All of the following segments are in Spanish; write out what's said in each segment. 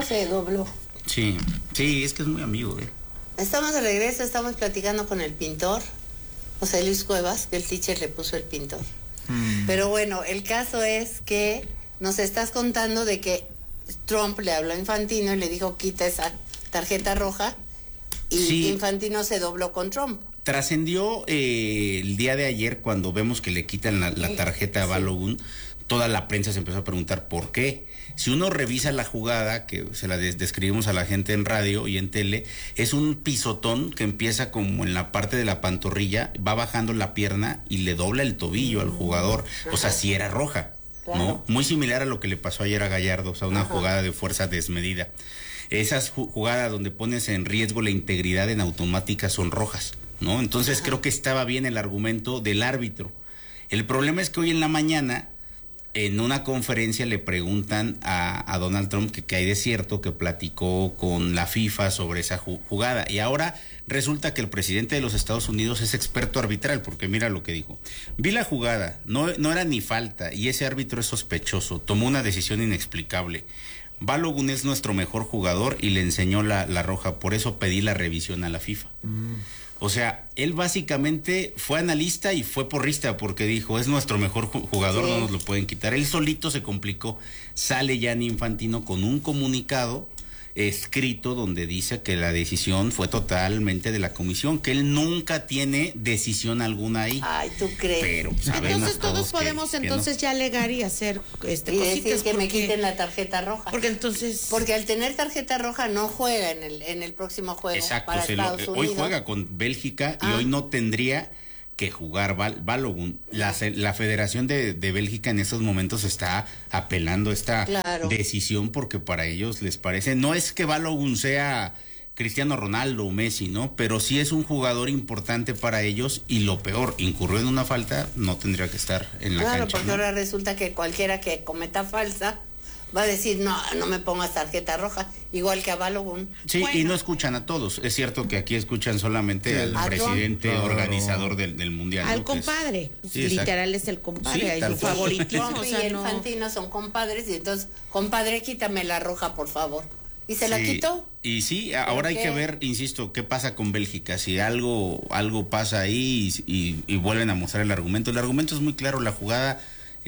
se dobló. Sí, es que es muy amigo, Estamos de regreso, estamos platicando con el pintor, José Luis Cuevas, que el teacher le puso el pintor. Pero bueno, el caso es que nos estás contando de que Trump le habló a Infantino y le dijo quita esa tarjeta roja y Infantino se dobló con Trump. Trascendió el día de ayer cuando vemos que le quitan la tarjeta a Balogun, toda la prensa se empezó a preguntar por qué. Si uno revisa la jugada, que se la describimos a la gente en radio y en tele, es un pisotón que empieza como en la parte de la pantorrilla, va bajando la pierna y le dobla el tobillo al jugador. O sea, sí era roja, claro, ¿no? Muy similar a lo que le pasó ayer a Gallardo, o sea, una jugada de fuerza desmedida. Esas jugadas donde pones en riesgo la integridad en automática son rojas, ¿no? Entonces creo que estaba bien el argumento del árbitro. El problema es que hoy en la mañana, en una conferencia le preguntan a Donald Trump que hay de cierto que platicó con la FIFA sobre esa jugada, y ahora resulta que el presidente de los Estados Unidos es experto arbitral, porque mira lo que dijo: vi la jugada, no era ni falta y ese árbitro es sospechoso, tomó una decisión inexplicable. Balogun es nuestro mejor jugador y le enseñó la roja, por eso pedí la revisión a la FIFA. O sea, él básicamente fue analista y fue porrista porque dijo, es nuestro mejor jugador, no nos lo pueden quitar. Él solito se complicó. Sale Gianni Infantino con un comunicado escrito donde dice que la decisión fue totalmente de la comisión, que él nunca tiene decisión alguna ahí. Ay, ¿tú crees? Pero sabemos entonces todos podemos entonces ya alegar y hacer cositas que me quiten la tarjeta roja. Porque al tener tarjeta roja no juega en el próximo juego. Exacto, para Estados Unidos. Hoy juega con Bélgica y hoy no tendría que jugar Balogun. La Federación de Bélgica en estos momentos está apelando esta decisión porque para ellos les parece, no es que Balogun sea Cristiano Ronaldo o Messi, ¿no? Pero sí es un jugador importante para ellos y lo peor, incurrió en una falta, no tendría que estar en la cancha. Claro, porque ahora resulta que cualquiera que cometa falsa va a decir, no me pongas tarjeta roja, igual que a Balogun. Sí, y no escuchan a todos. Es cierto que aquí escuchan solamente al presidente organizador del Mundial. Al compadre. Literal es el compadre, es su favoritismo. Y Infantino son compadres, y entonces, compadre, quítame la roja, por favor. ¿Y se la quitó? Y sí, ahora hay que ver, insisto, qué pasa con Bélgica. Si algo pasa ahí y vuelven a mostrar el argumento. El argumento es muy claro, la jugada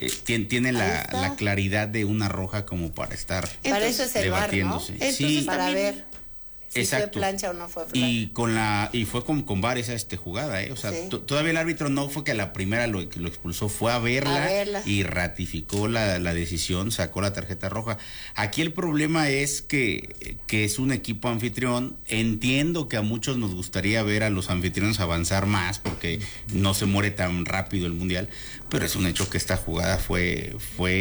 tiene la claridad de una roja como para estar para eso es el VAR, ¿no? Sí, para ver si exacto. fue plancha o no fue plancha. Y fue con VAR esa jugada, o sea, todavía el árbitro no fue que a la primera lo expulsó, fue a verla y ratificó la decisión, sacó la tarjeta roja. Aquí el problema es que es un equipo anfitrión. Entiendo que a muchos nos gustaría ver a los anfitriones avanzar más porque no se muere tan rápido el Mundial, pero es un hecho que esta jugada fue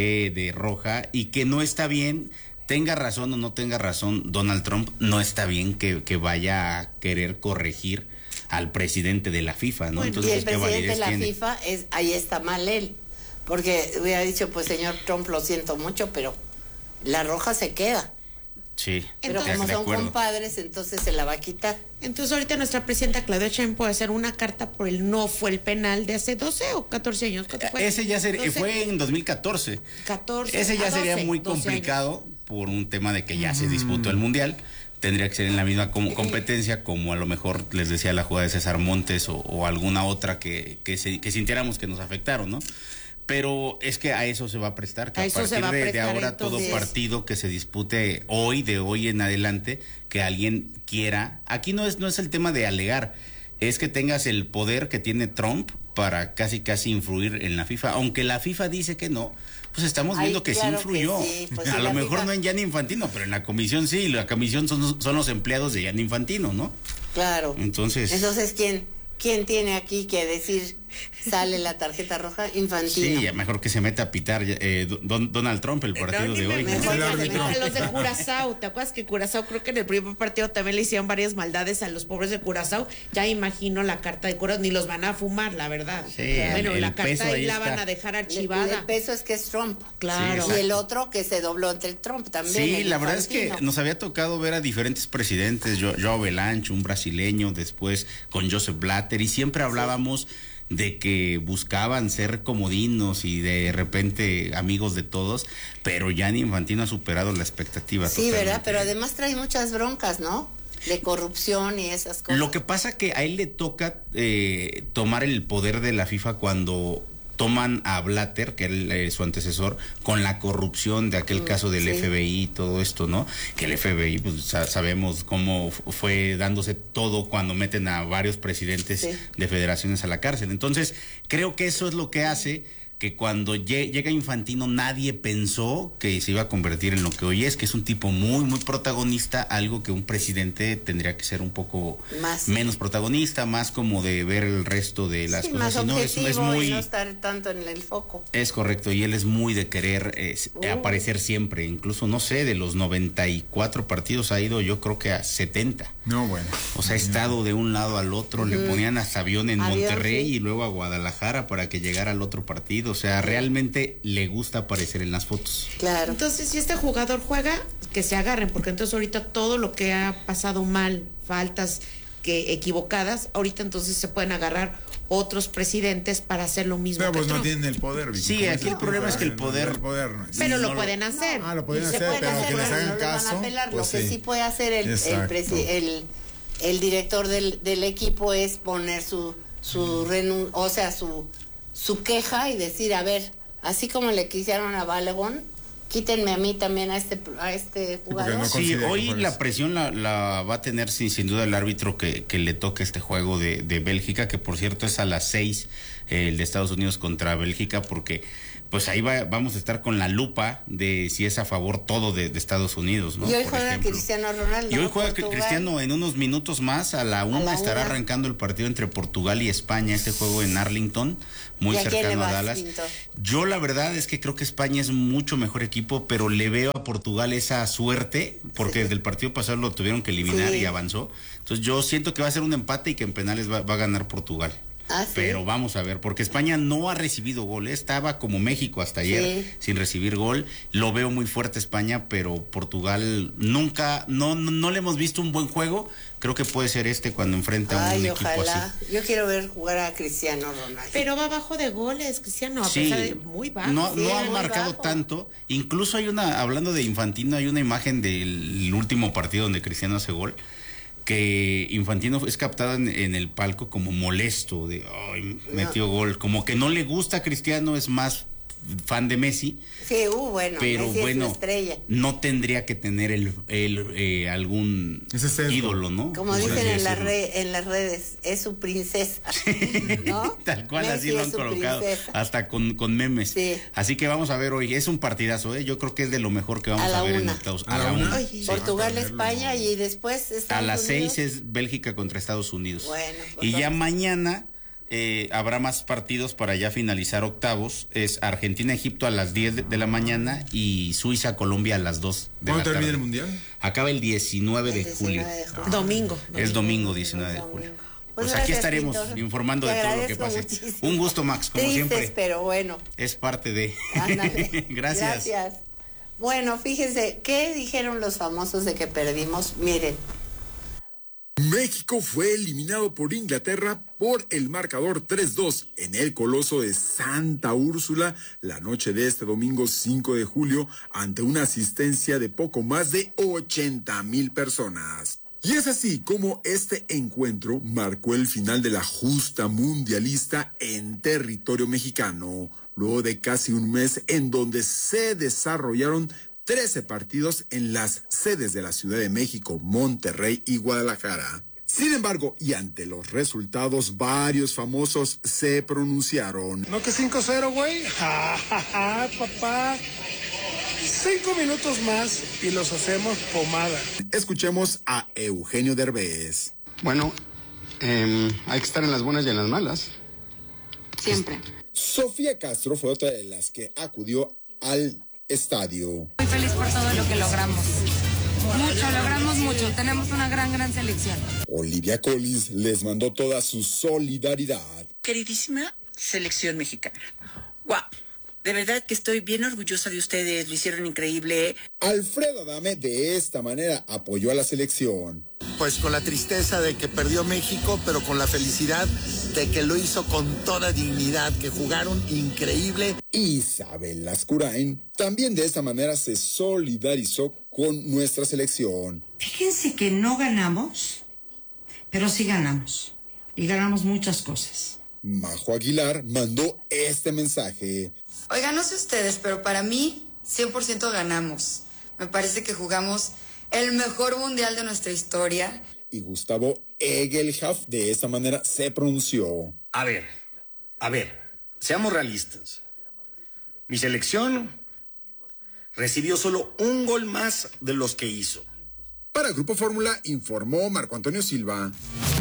de roja y que no está bien. Tenga razón o no tenga razón Donald Trump, no está bien que vaya a querer corregir al presidente de la FIFA, ¿no? Bueno, entonces, y el presidente de la FIFA, ahí está mal él, porque hubiera dicho, pues señor Trump, lo siento mucho, pero la roja se queda. Sí. Pero como son compadres, entonces se la va a quitar. Entonces ahorita nuestra presidenta Claudia Sheinbaum puede hacer una carta por el no fue el penal de hace 12 o 14 años. Ese ya fue en 2014. 14. Ese ya sería muy complicado por un tema de que ya se disputó el Mundial. Tendría que ser en la misma competencia, como a lo mejor les decía la jugada de César Montes o alguna otra que sintiéramos que nos afectaron, ¿no? Pero es que a eso se va a prestar, que a partir de ahora todo partido que se dispute de hoy en adelante, que alguien quiera, aquí no es el tema de alegar, es que tengas el poder que tiene Trump para casi influir en la FIFA, aunque la FIFA dice que no, pues estamos viendo que sí influyó, pues a lo mejor no en Gianni Infantino, pero en la comisión sí, la comisión son los empleados de Gianni Infantino, ¿no? Claro. Entonces, ¿quién tiene aquí que decir sale la tarjeta roja? Infantino. Sí, ya mejor que se meta a pitar Donald Trump el partido de hoy. Los de Curazao, ¿te acuerdas que Curazao, creo que en el primer partido también le hicieron varias maldades a los pobres de Curazao? Ya imagino la carta de Curazao, ni los van a fumar, la verdad. Sí, bueno, la carta ahí la está. van a dejar archivada. El peso es que es Trump. Claro. Sí, y el otro que se dobló entre Trump también. Sí, la verdad es que nos había tocado ver a diferentes presidentes, João Belancho, un brasileño, después con Joseph Blatter, y siempre hablábamos de que buscaban ser comodinos y de repente amigos de todos, pero Gianni Infantino ha superado la expectativa. Sí, totalmente. ¿verdad? Pero además trae muchas broncas, ¿no? De corrupción y esas cosas. Lo que pasa que a él le toca tomar el poder de la FIFA cuando toman a Blatter, que era su antecesor, con la corrupción de aquel caso del FBI y todo esto, ¿no? Que el FBI, pues sabemos cómo fue dándose todo cuando meten a varios presidentes de federaciones a la cárcel. Entonces, creo que eso es lo que hace que cuando llega Infantino nadie pensó que se iba a convertir en lo que hoy es, que es un tipo muy, muy protagonista, algo que un presidente tendría que ser un poco menos protagonista, más como de ver el resto de las cosas. Más objetivo, es muy, y no estar tanto en el foco. Es correcto, y él es muy de querer aparecer siempre, incluso, no sé, de los 94 partidos ha ido yo creo que a 70. No, bueno. O sea, ha estado de un lado al otro, le ponían hasta avión en Monterrey y luego a Guadalajara para que llegara al otro partido. O sea, realmente le gusta aparecer en las fotos. Claro. Entonces, si este jugador juega, que se agarren, porque entonces ahorita todo lo que ha pasado mal, faltas que equivocadas, ahorita entonces se pueden agarrar otros presidentes para hacer lo mismo. Pero pues que no Trump. tienen el poder. Sí, aquí el problema es que el poder... Pero lo pueden hacer. Lo pueden Se hacer, pueden pero hacer, que les pero hagan no lo van a caso. apelar. Pues Lo que sí puede hacer el director del equipo es poner su queja y decir, a ver, así como le quisieron a Balogun, quítenme a mí también a este jugador. No sí, hoy juegues. la presión la va a tener sin duda el árbitro que le toque este juego de Bélgica, que por cierto es a las 6, el de Estados Unidos contra Bélgica, porque pues ahí vamos a estar con la lupa de si es a favor todo de Estados Unidos, ¿no? Y hoy por juega ejemplo. Cristiano Ronaldo. Y hoy juega Portugal. Cristiano en unos minutos más, a la 1 estará arrancando el partido entre Portugal y España, este juego en Arlington, muy cercano a Dallas. Pinto? Yo la verdad es que creo que España es mucho mejor equipo, pero le veo a Portugal esa suerte, porque desde el partido pasado lo tuvieron que eliminar y avanzó. Entonces yo siento que va a ser un empate y que en penales va a ganar Portugal. ¿Sí? Pero vamos a ver, porque España no ha recibido gol, estaba como México hasta ayer sin recibir gol. Lo veo muy fuerte España, pero Portugal nunca, no le hemos visto un buen juego. Creo que puede ser cuando enfrenta a un equipo así. Yo quiero ver jugar a Cristiano Ronaldo. Pero va bajo de goles, Cristiano, a pesar de muy bajo. No ha marcado tanto. Incluso hablando de Infantino, hay una imagen del último partido donde Cristiano hace gol, que Infantino es captado en el palco como molesto, metió gol, como que no le gusta a Cristiano, es más fan de Messi. Sí, pero Messi es su estrella. No tendría que tener algún ídolo, ¿no? Como dicen en las redes, es su princesa, ¿no? Tal cual, Messi así lo han colocado, hasta con memes. Sí. Así que vamos a ver hoy, es un partidazo, yo creo que es de lo mejor que vamos a ver en octavos. A la una. Portugal, España y después a las 6 Unidos. es Bélgica contra Estados Unidos. Bueno, pues y ya mañana habrá más partidos para ya finalizar octavos. Es Argentina-Egipto a las 10 de la mañana y Suiza-Colombia a las 2 de la tarde. ¿Cuándo termina el Mundial? Acaba el 19 de julio. Domingo. Es domingo 19 de julio. Pues aquí estaremos informando de todo lo que pase. Muchísimo. Un gusto, Max, como Tristes, siempre. pero bueno. Es parte de... Ándale. Gracias. Bueno, fíjense, ¿qué dijeron los famosos de que perdimos? Miren. México fue eliminado por Inglaterra por el marcador 3-2 en el Coloso de Santa Úrsula la noche de este domingo 5 de julio ante una asistencia de poco más de 80,000 personas. Y es así como este encuentro marcó el final de la justa mundialista en territorio mexicano, luego de casi un mes en donde se desarrollaron 13 partidos en las sedes de la Ciudad de México, Monterrey y Guadalajara. Sin embargo, y ante los resultados, varios famosos se pronunciaron. ¿No que 5-0, güey? ¡Ja, ja, ja, papá! 5 minutos más y los hacemos pomada. Escuchemos a Eugenio Derbez. Bueno, hay que estar en las buenas y en las malas. Siempre. Sofía Castro fue otra de las que acudió al estadio. Muy feliz por todo lo que logramos. Logramos mucho. Tenemos una gran selección. Olivia Collins les mandó toda su solidaridad. Queridísima selección mexicana. ¡Guau! De verdad que estoy bien orgullosa de ustedes. Lo hicieron increíble. Alfredo Adame de esta manera apoyó a la selección. pues con la tristeza de que perdió México, pero con la felicidad de que lo hizo con toda dignidad, que jugaron increíble. Isabel Lascurain también de esta manera se solidarizó con nuestra selección. Fíjense que no ganamos, pero sí ganamos. Y ganamos muchas cosas. Majo Aguilar mandó este mensaje. Oigan, no sé ustedes, pero para mí 100% ganamos. Me parece que jugamos el mejor mundial de nuestra historia. Y Gustavo Egelhaf de esta manera se pronunció. A ver, seamos realistas. Mi selección recibió solo un gol más de los que hizo. Para Grupo Fórmula informó Marco Antonio Silva.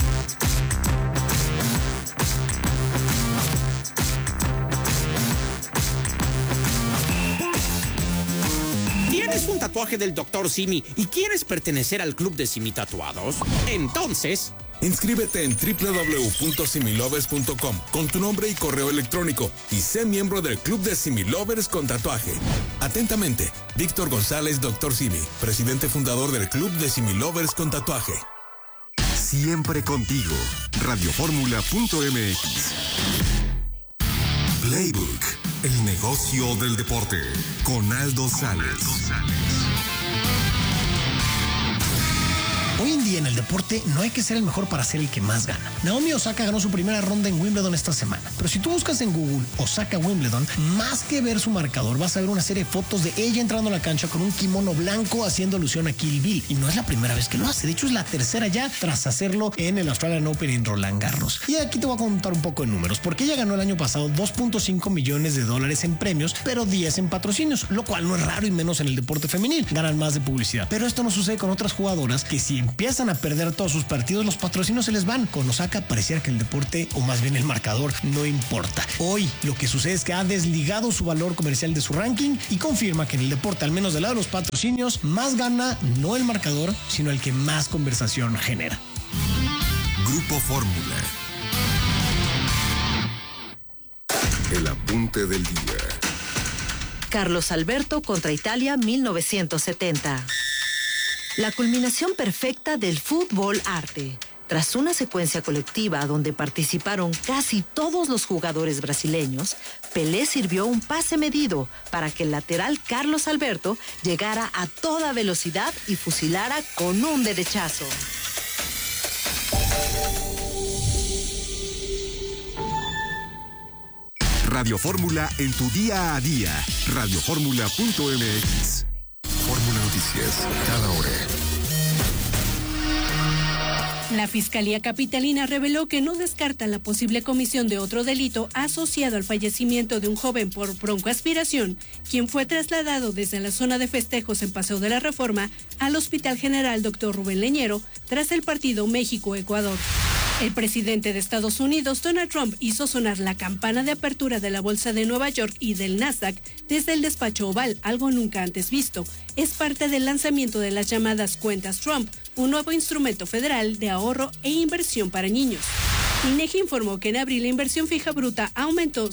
¿Tienes un tatuaje del Dr. Simi y quieres pertenecer al club de Simi Tatuados? Entonces, inscríbete en www.similovers.com con tu nombre y correo electrónico y sé miembro del club de Similovers con tatuaje. Atentamente, Víctor González, Dr. Simi, presidente fundador del club de Similovers con tatuaje. Siempre contigo. Radioformula.mx. Playbook, el negocio del deporte, con Aldo Sales. Hoy en día en el deporte no hay que ser el mejor para ser el que más gana. Naomi Osaka ganó su primera ronda en Wimbledon esta semana. Pero si tú buscas en Google Osaka Wimbledon, más que ver su marcador, vas a ver una serie de fotos de ella entrando a la cancha con un kimono blanco haciendo alusión a Kill Bill. Y no es la primera vez que lo hace. De hecho, es la tercera ya tras hacerlo en el Australian Open en Roland Garros. Y aquí te voy a contar un poco de números, porque ella ganó el año pasado $2.5 millones en premios, pero 10 en patrocinios, lo cual no es raro y menos en el deporte femenil. Ganan más de publicidad. Pero esto no sucede con otras jugadoras que si empiezan a perder todos sus partidos, los patrocinios se les van. Con Osaka pareciera que el deporte, o más bien el marcador, no importa. Hoy lo que sucede es que ha desligado su valor comercial de su ranking y confirma que en el deporte, al menos del lado de los patrocinios, más gana no el marcador, sino el que más conversación genera. Grupo Fórmula. El apunte del día. Carlos Alberto contra Italia 1970. La culminación perfecta del fútbol arte. Tras una secuencia colectiva donde participaron casi todos los jugadores brasileños, Pelé sirvió un pase medido para que el lateral Carlos Alberto llegara a toda velocidad y fusilara con un derechazo. Radio Fórmula en tu día a día. Radioformula.mx. Fórmula Noticias, cada hora. La Fiscalía Capitalina reveló que no descarta la posible comisión de otro delito asociado al fallecimiento de un joven por broncoaspiración, quien fue trasladado desde la zona de festejos en Paseo de la Reforma al Hospital General Dr. Rubén Leñero tras el partido México-Ecuador. El presidente de Estados Unidos, Donald Trump, hizo sonar la campana de apertura de la Bolsa de Nueva York y del Nasdaq desde el despacho oval, algo nunca antes visto. Es parte del lanzamiento de las llamadas cuentas Trump, un nuevo instrumento federal de ahorro e inversión para niños. INEGI informó que en abril la inversión fija bruta aumentó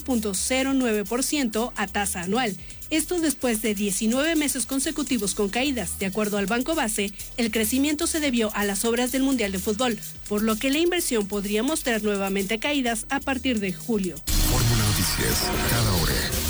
5.09% a tasa anual. Esto después de 19 meses consecutivos con caídas. De acuerdo al Banco Base, el crecimiento se debió a las obras del Mundial de Fútbol, por lo que la inversión podría mostrar nuevamente caídas a partir de julio. Fórmula Noticias, cada hora.